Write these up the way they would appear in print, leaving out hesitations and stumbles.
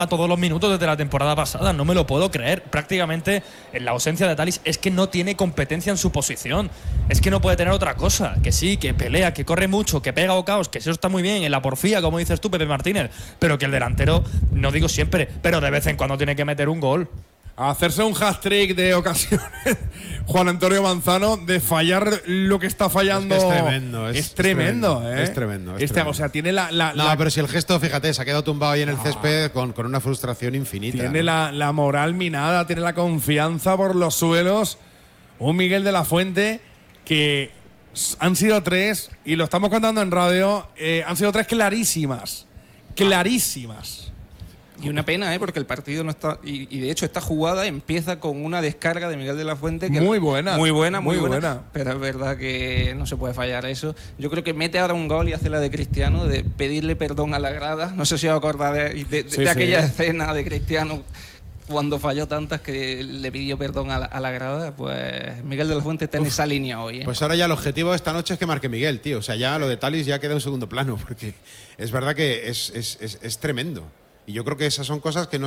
a todos los minutos desde la temporada pasada. No me lo puedo creer. Prácticamente en la ausencia de Thalys es que no tiene competencia en su posición. Es que no puede tener otra cosa. Que sí, que pelea, que corre mucho, que pega bocaos, que eso está muy bien en la porfía, como dices tú, Pepe Martínez. Pero que el delantero, no digo siempre, pero de vez en cuando tiene que meter un gol. A hacerse un hat-trick de ocasiones, Juan Antonio Manzano, de fallar lo que está fallando. Es tremendo. Es tremendo, ¿eh? Es tremendo. O sea, tiene No, pero si el gesto, fíjate, se ha quedado tumbado ahí en el césped con una frustración infinita. Tiene la moral minada, tiene la confianza por los suelos. Un Miguel de la Fuente que han sido 3, y lo estamos contando en radio, han sido 3 clarísimas. Clarísimas. Y una pena, porque el partido no está. Y de hecho, esta jugada empieza con una descarga de Miguel de la Fuente. Que muy buena. Muy buena. Pero es verdad que no se puede fallar eso. Yo creo que mete ahora un gol y hace la de Cristiano, de pedirle perdón a la grada. No sé si os acordáis de aquella escena de Cristiano cuando falló tantas que le pidió perdón a la grada. Pues Miguel de la Fuente está en esa línea hoy. Pues ahora ya el objetivo de esta noche es que marque Miguel, tío. O sea, ya lo de Thalys ya queda en segundo plano, porque es verdad que es tremendo. Y yo creo que esas son cosas que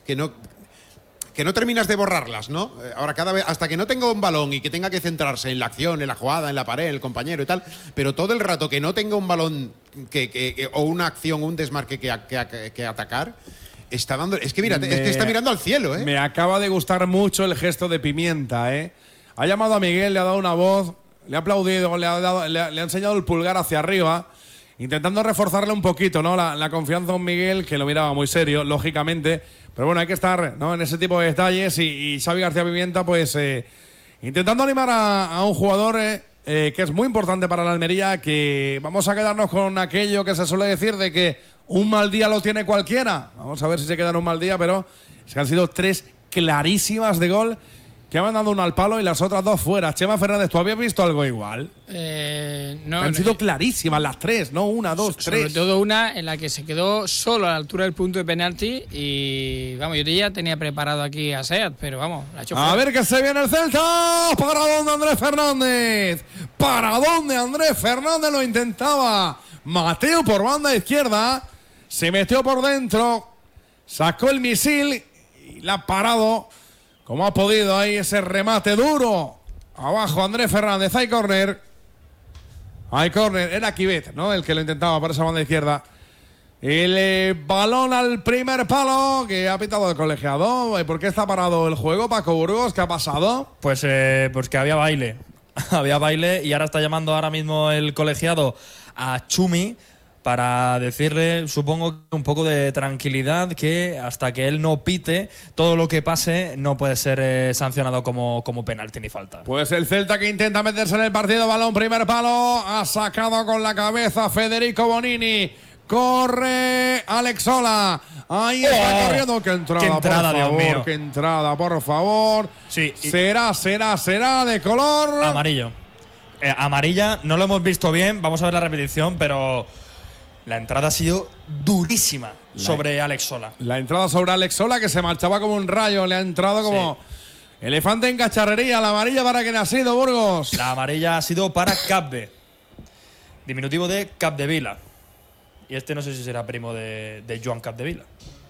no terminas de borrarlas, ¿no? Ahora, cada vez, hasta que no tenga un balón y que tenga que centrarse en la acción, en la jugada, en la pared, en el compañero y tal, pero todo el rato que no tenga un balón o una acción, un desmarque que atacar, está dando. Es que mira, es que está mirando al cielo, ¿eh? Me acaba de gustar mucho el gesto de Pimienta, ¿eh? Ha llamado a Miguel, le ha dado una voz, le ha aplaudido, le ha enseñado el pulgar hacia arriba, intentando reforzarle un poquito, ¿no? La confianza en Miguel, que lo miraba muy serio, lógicamente. Pero bueno, hay que estar, ¿no?, en ese tipo de detalles. Y Xavi García Pimienta, pues, intentando animar a un jugador que es muy importante para la Almería, que vamos a quedarnos con aquello que se suele decir de que un mal día lo tiene cualquiera. Vamos a ver si se queda en un mal día, pero es que han sido 3 clarísimas de gol, que han dado una al palo y las otras 2 fuera. Chema Fernández, ¿tú habías visto algo igual? No. Han sido clarísimas las 3, ¿no? 1, 2, 3. Sobre todo una en la que se quedó solo a la altura del punto de penalti. Y vamos, yo ya tenía preparado aquí a Seat, pero vamos, la ha hecho fuera. A ver que se viene el Celta. ¿Para dónde Andrés Fernández? ¿Para dónde Andrés Fernández? Lo intentaba Mateo por banda izquierda. Se metió por dentro. Sacó el misil y la ha parado como ha podido. Ahí ese remate duro. Abajo Andrés Fernández. Hay córner. Hay córner. Era Quivet, ¿no?, el que lo intentaba por esa banda izquierda. El balón al primer palo, que ha pitado el colegiado. ¿Por qué está parado el juego, Paco Burgos? ¿Qué ha pasado? Pues que había baile. Había baile y ahora está llamando ahora mismo el colegiado a Chumi para decirle, supongo, un poco de tranquilidad, que hasta que él no pite, todo lo que pase no puede ser sancionado como penalti ni falta. Pues el Celta, que intenta meterse en el partido, balón primer palo, ha sacado con la cabeza Federico Bonini. Corre Alex Sola. Ahí está corriendo. ¡Qué entrada, qué entrada, por favor! Dios mío! ¡Qué entrada, por favor! Sí. Será de color amarillo. Amarilla, no lo hemos visto bien. Vamos a ver la repetición, pero la entrada ha sido durísima sobre Alex Sola. La entrada sobre Alex Sola, que se marchaba como un rayo. Le ha entrado como elefante en cacharrería. La amarilla, ¿para quién ha sido, Burgos? La amarilla ha sido para Capde, diminutivo de Capdevila. Y este no sé si será primo de Joan Capdevila.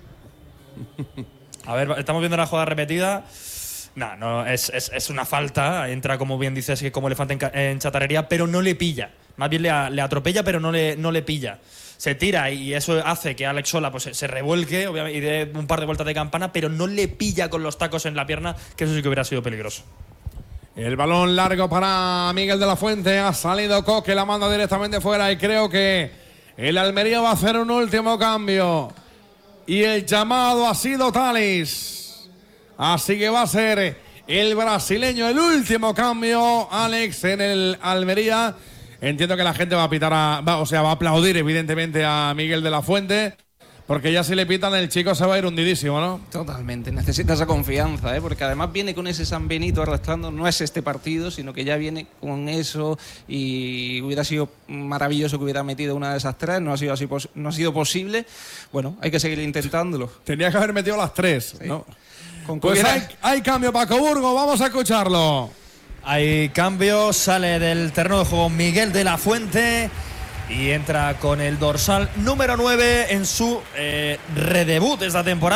A ver, estamos viendo la jugada repetida. No, es una falta. Entra, como bien dices, como elefante en chatarrería, pero no le pilla. Más bien le atropella, pero no le pilla. Se tira y eso hace que Alex Sola pues, se revuelque, obviamente, y dé un par de vueltas de campana, pero no le pilla con los tacos en la pierna, que eso sí que hubiera sido peligroso. El balón largo para Miguel de la Fuente. Ha salido Coque, la manda directamente fuera, y creo que el Almería va a hacer un último cambio. Y el llamado ha sido Thalys. Así que va a ser el brasileño el último cambio, Alex, en el Almería. Entiendo que la gente va a pitar va a aplaudir, evidentemente, a Miguel de la Fuente, porque ya si le pitan, el chico se va a ir hundidísimo, ¿no? Totalmente, necesita esa confianza, porque además viene con ese San Benito arrastrando. No es este partido, sino que ya viene con eso, y hubiera sido maravilloso que hubiera metido una de esas 3. No ha sido así, no ha sido posible. Bueno, hay que seguir intentándolo. Tenía que haber metido las 3, sí, ¿no? Pues hay cambio, Paco Burgo, vamos a escucharlo. Hay cambio, sale del terreno de juego Miguel de la Fuente y entra con el dorsal número 9 en su redebut esta temporada.